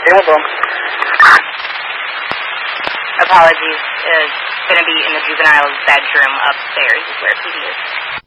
Apologies. It's going to be in the juvenile bedroom upstairs is where PD is.